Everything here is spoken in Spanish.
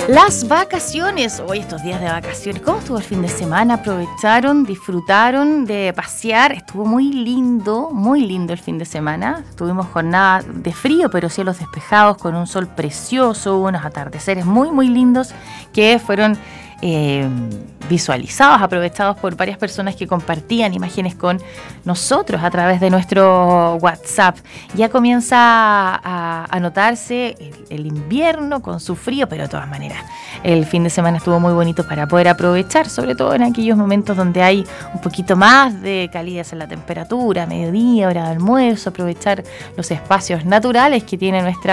Las vacaciones, hoy estos días de vacaciones, ¿cómo estuvo el fin de semana? ¿Aprovecharon, disfrutaron de pasear? Estuvo muy lindo el fin de semana. Tuvimos jornada de frío, pero cielos despejados con un sol precioso, unos atardeceres muy lindos que fueron visualizados, aprovechados por varias personas que compartían imágenes con nosotros a través de nuestro WhatsApp. Ya comienza a notarse el invierno con su frío, pero de todas maneras el fin de semana estuvo muy bonito para poder aprovechar, sobre todo en aquellos momentos donde hay un poquito más de calidez en la temperatura, mediodía, hora de almuerzo, aprovechar los espacios naturales que tiene nuestra